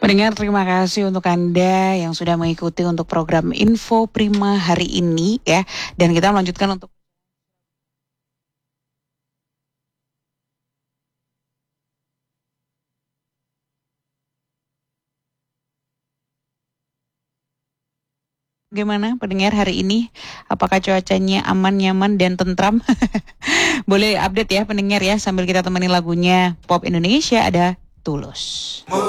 Pendengar, terima kasih untuk Anda yang sudah mengikuti untuk program Info Prima hari ini ya. Dan kita melanjutkan untuk bagaimana pendengar hari ini? Apakah cuacanya aman, nyaman, dan tentram? Boleh update ya pendengar ya, sambil kita temenin lagunya Pop Indonesia, ada Tulus.